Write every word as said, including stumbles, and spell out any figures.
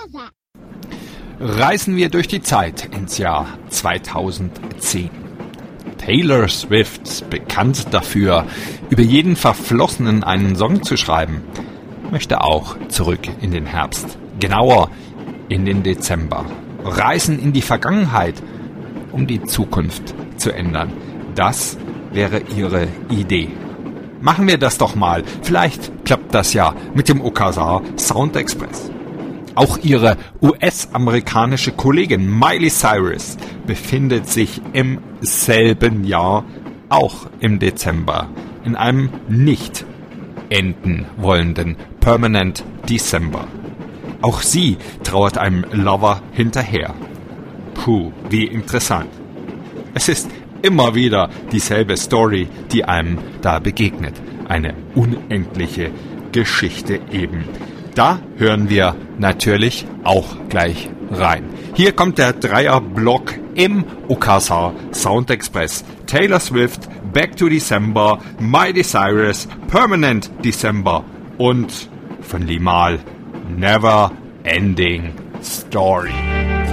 Reisen wir durch die Zeit ins Jahr zweitausendzehn. Taylor Swift, bekannt dafür, über jeden Verflossenen einen Song zu schreiben, möchte auch zurück in den Herbst, genauer in den Dezember. Reisen in die Vergangenheit, um die Zukunft zu ändern. Das wäre ihre Idee. Machen wir das doch mal. Vielleicht klappt das ja mit dem O K S A Sound Express. Auch ihre U S-amerikanische Kollegin Miley Cyrus befindet sich im selben Jahr, auch im Dezember, in einem nicht enden wollenden Permanent December. Auch sie trauert einem Lover hinterher. Puh, wie interessant. Es ist immer wieder dieselbe Story, die einem da begegnet. Eine unendliche Geschichte eben. Da hören wir natürlich auch gleich rein. Hier kommt der Dreierblock im O K S A Sound Express. Taylor Swift, Back to December, Miley Cyrus, Permanent December und von Limahl, Never Ending Story.